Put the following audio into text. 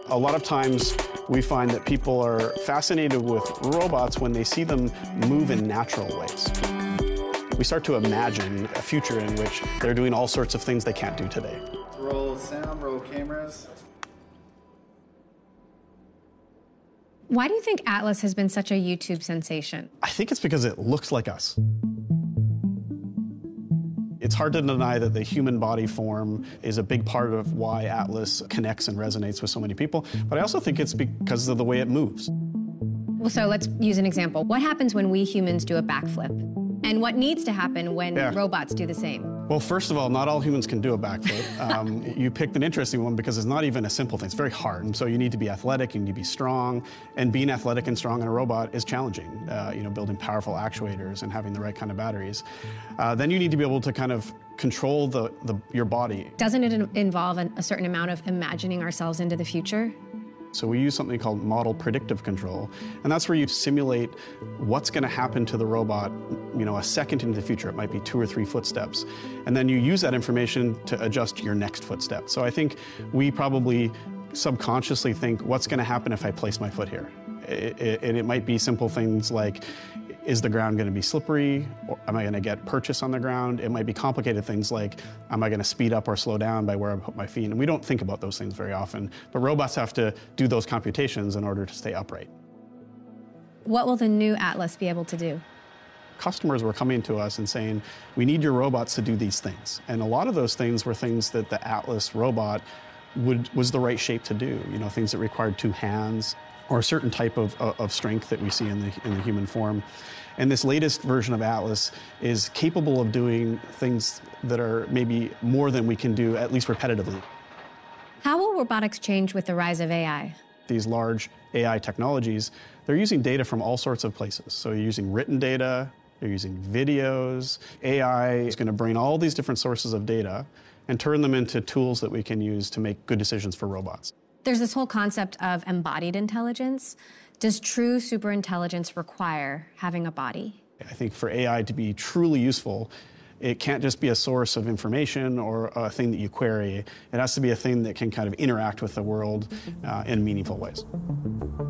A lot of times we find that people are fascinated with robots when they see them move in natural ways. We start to imagine a future in which they're doing all sorts of things they can't do today. Roll sound, roll cameras. Why do you think Atlas has been such a YouTube sensation? I think it's because it looks like us. It's hard to deny that the human body form is a big part of why Atlas connects and resonates with so many people, but I also think it's because of the way it moves. Well, so let's use an example. What happens when we humans do a backflip? And what needs to happen when robots do the same? Well, first of all, not all humans can do a backflip. You picked an interesting one because it's not even a simple thing. It's very hard. And so you need to be athletic, you need to be strong. And being athletic and strong in a robot is challenging. Building powerful actuators and having the right kind of batteries. Then you need to be able to kind of control your body. Doesn't it involve a certain amount of imagining ourselves into the future? So we use something called model predictive control, and that's where you simulate what's going to happen to the robot, a second into the future. It might be 2 or 3 footsteps, and then you use that information to adjust your next footstep. So I think we probably subconsciously think, what's going to happen if I place my foot here? It might be simple things like, is the ground going to be slippery? Or am I going to get purchase on the ground? It might be complicated things like, am I going to speed up or slow down by where I put my feet? And we don't think about those things very often, but robots have to do those computations in order to stay upright. What will the new Atlas be able to do? Customers were coming to us and saying, we need your robots to do these things. And a lot of those things were things that the Atlas robot was the right shape to do, things that required 2 hands, or a certain type of strength that we see in the human form. And this latest version of Atlas is capable of doing things that are maybe more than we can do, at least repetitively. How will robotics change with the rise of AI? These large AI technologies, they're using data from all sorts of places. So you're using written data, they're using videos. AI is going to bring all these different sources of data and turn them into tools that we can use to make good decisions for robots. There's this whole concept of embodied intelligence. Does true superintelligence require having a body? I think for AI to be truly useful, it can't just be a source of information or a thing that you query. It has to be a thing that can kind of interact with the world in meaningful ways.